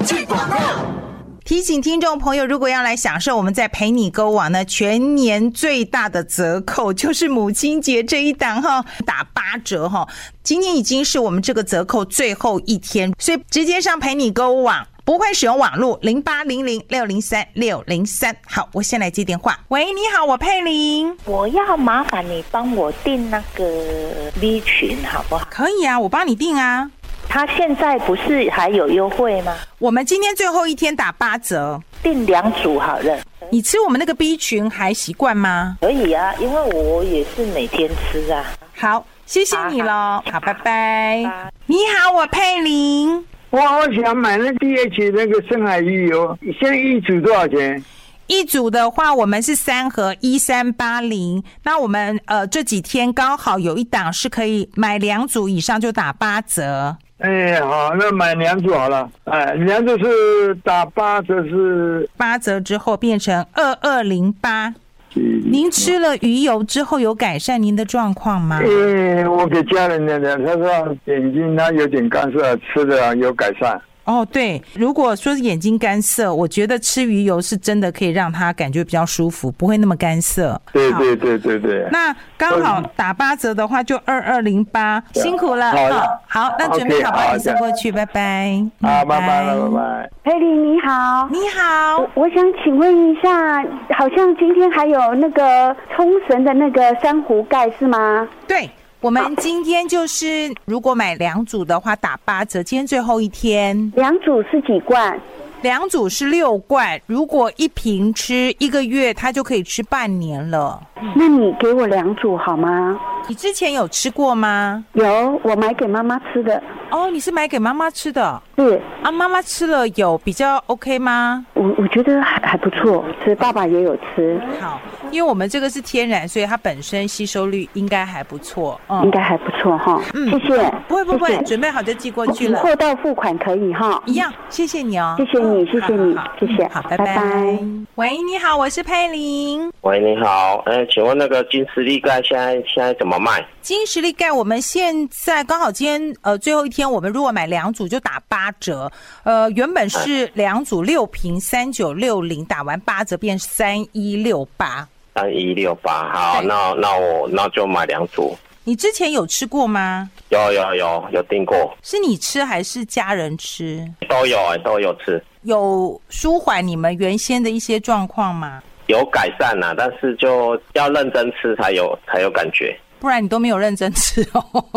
进广告。 提醒听众朋友，如果要来享受我们在陪你购网呢全年最大的折扣，就是母亲节这一档哈，打8折哈。今天已经是我们这个折扣最后一天，所以直接上陪你购网，不会使用网络0800603603。好，我先来接电话。喂，你好，我佩玲。 我要麻烦你帮我订那个 B 群好不好？ 可以啊，我帮你订啊。 他现在不是还有优惠吗？ 我们今天最后一天打8折， 订2组好了。 你吃我们那个 B 群还习惯吗？ 可以啊，因为我也是每天吃啊。 好，谢谢你咯。好，拜拜。你好，我佩玲。 我想买那 DH 那个深海鱼油，现在一组多少钱？ 一组的话，我们是3盒1380。那我们这几天刚好有一档是可以买2组以上就打8折。 好，那买2组好了。2组是打8折，是 8折之后变成2208。您吃了鱼油之后有改善您的状况吗？ 我给家人讲，他说眼睛他有点干涩，吃的有改善。 哦，对，如果说眼睛干涩，我觉得吃鱼油是真的可以让他感觉比较舒服，不会那么干涩。 对。 那刚好打8折的话就2208，辛苦了。好，那准备好把你送过去，拜拜。 好，拜拜。 佩玲你好。 你好， 我想请问一下，好像今天还有那个冲绳的那个珊瑚盖是吗？ 对。我们今天就是如果买2组的话打8折，今天最后一天。 2组是几罐 ？2组是6罐，如果1瓶吃1个月，它就可以吃半年了。 那你给我2组好吗？ 你之前有吃过吗？ 有，我买给妈妈吃的。 哦，你是买给妈妈吃的？ 是啊，妈妈吃了有比较 OK 吗？ 我觉得还不错，是爸爸也有吃。 好，因为我们这个是天然，所以它本身吸收率应该还不错。 应该还不错哈。谢谢。 不会，准备好就寄过去了。 货到付款可以哈。 一样，谢谢你哦。 谢谢你，谢谢。 好，拜拜。喂，你好，我是佩玲。 喂，你好，请问那个金实力钙现在怎么卖？ 金实力钙我们现在刚好今天最后一天，我们如果买2组就打8折。原本是2组6瓶3960，打完8折变3168。 3168，好，那就买2组。 你之前有吃过吗？ 有订过。是你吃还是家人吃？ 都有吃。 有舒缓你们原先的一些状况吗？ 有改善啦，但是就要认真吃才有感觉， 不然你都没有认真吃哦。